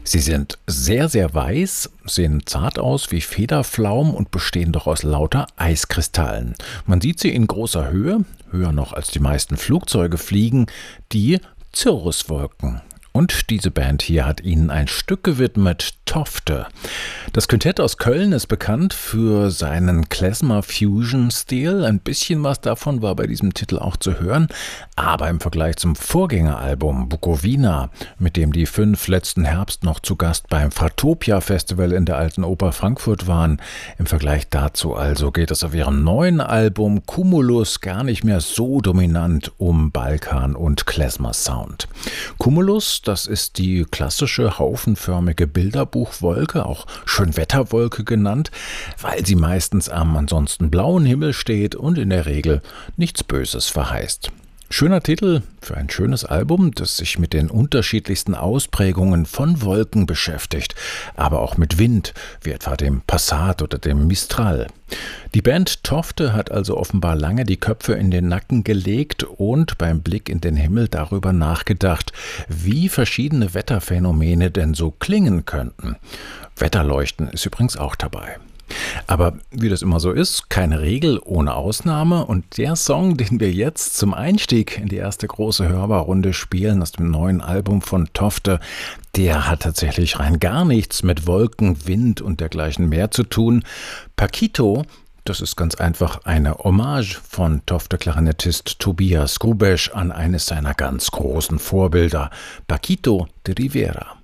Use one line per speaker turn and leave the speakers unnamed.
Sie sind sehr, sehr weiß, sehen zart aus wie Federpflaumen und bestehen doch aus lauter Eiskristallen. Man sieht sie in großer Höhe, höher noch als die meisten Flugzeuge fliegen, die Cirruswolken. Und diese Band hier hat ihnen ein Stück gewidmet, Tofte. Das Quintett aus Köln ist bekannt für seinen Klezmer-Fusion-Stil. Ein bisschen was davon war bei diesem Titel auch zu hören. Aber im Vergleich zum Vorgängeralbum Bukowina, mit dem die 5 letzten Herbst noch zu Gast beim Fatopia-Festival in der Alten Oper Frankfurt waren, im Vergleich dazu also geht es auf ihrem neuen Album Cumulus gar nicht mehr so dominant um Balkan und Klezmer-Sound. Cumulus, das ist die klassische haufenförmige Bilderbuchwolke, auch Schönwetterwolke genannt, weil sie meistens am ansonsten blauen Himmel steht und in der Regel nichts Böses verheißt. Schöner Titel für ein schönes Album, das sich mit den unterschiedlichsten Ausprägungen von Wolken beschäftigt, aber auch mit Wind, wie etwa dem Passat oder dem Mistral. Die Band Tofte hat also offenbar lange die Köpfe in den Nacken gelegt und beim Blick in den Himmel darüber nachgedacht, wie verschiedene Wetterphänomene denn so klingen könnten. Wetterleuchten ist übrigens auch dabei. Aber wie das immer so ist, keine Regel ohne Ausnahme, und der Song, den wir jetzt zum Einstieg in die erste große Hörbarrunde spielen aus dem neuen Album von Tofte, der hat tatsächlich rein gar nichts mit Wolken, Wind und dergleichen mehr zu tun. Paquito, das ist ganz einfach eine Hommage von Tofte-Klarinettist Tobias Grubesch an eines seiner ganz großen Vorbilder, Paquito de Rivera.